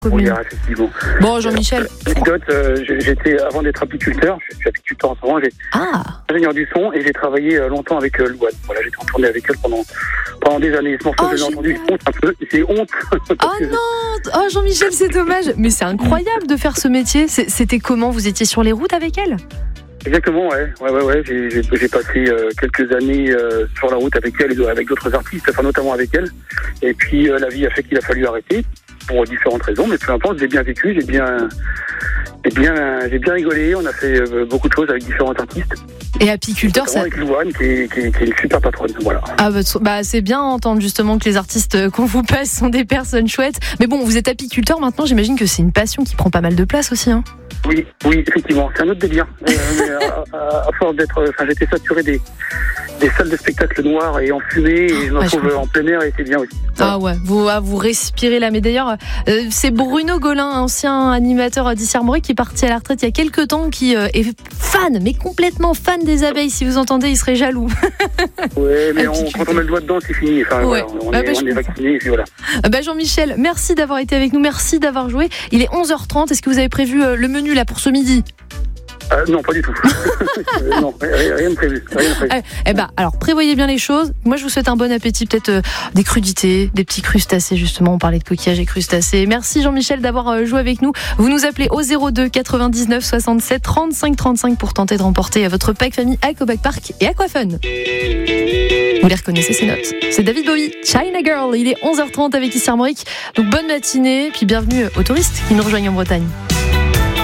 Bruyères, effectivement. Bon, Jean-Michel. Anecdote, j'étais, avant d'être apiculteur, je suis apiculteur en ce moment, j'ai ingénieur du son et j'ai travaillé longtemps avec Louane. Voilà, j'étais en tournée avec elle pendant des années. Ce morceau, j'ai entendu un peu, j'ai honte. Oh Jean-Michel, c'est dommage. Mais c'est incroyable de faire ce métier. C'était comment? Vous étiez sur les routes avec elle? Exactement, ouais. J'ai passé quelques années sur la route avec elle et avec d'autres artistes, enfin notamment avec elle. Et puis la vie a fait qu'il a fallu arrêter pour différentes raisons, mais peu importe, j'ai bien vécu, j'ai bien rigolé. On a fait beaucoup de choses avec différents artistes. Et apiculteur, ça. Avec Louane, qui est une super patronne, voilà. C'est bien entendre justement que les artistes qu'on vous passe sont des personnes chouettes. Mais bon, vous êtes apiculteur maintenant, j'imagine que c'est une passion qui prend pas mal de place aussi, hein. Oui, effectivement, c'est un autre délire. À force j'étais saturé des salles de spectacle noires et enfumées, et je me retrouve en plein air et c'est bien aussi. Ah ouais, vous respirez là. Mais d'ailleurs, c'est Bruno Golin, ancien animateur d'Ici Armorique, qui est parti à la retraite il y a quelques temps, qui est fan, mais complètement fan des abeilles. Si vous entendez, il serait jaloux. Ouais, mais quand on met le doigt dedans, c'est fini. Enfin, ouais. Voilà, on est vacciné et puis voilà. Jean-Michel, merci d'avoir été avec nous, merci d'avoir joué. Il est 11h30, est-ce que vous avez prévu le menu là pour ce midi? Non, pas du tout. Non, rien de prévu. Alors prévoyez bien les choses. Moi, je vous souhaite un bon appétit, peut-être des crudités, des petits crustacés, justement. On parlait de coquillages et crustacés. Merci Jean-Michel d'avoir joué avec nous. Vous nous appelez au 02 99 67 35 35 pour tenter de remporter votre pack famille Aquabac Park et Aquafun. Vous les reconnaissez, ces notes. C'est David Bowie, China Girl. Il est 11h30 avec Ici Armorique. Donc bonne matinée, puis bienvenue aux touristes qui nous rejoignent en Bretagne.